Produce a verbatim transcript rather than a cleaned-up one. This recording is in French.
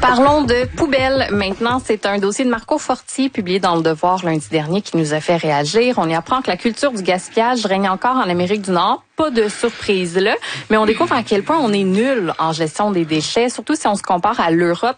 Parlons de poubelles. Maintenant, c'est un dossier de Marco Fortier publié dans Le Devoir lundi dernier qui nous a fait réagir. On y apprend que la culture du gaspillage règne encore en Amérique du Nord. Pas de surprise là, mais on découvre à quel point on est nul en gestion des déchets, surtout si on se compare à l'Europe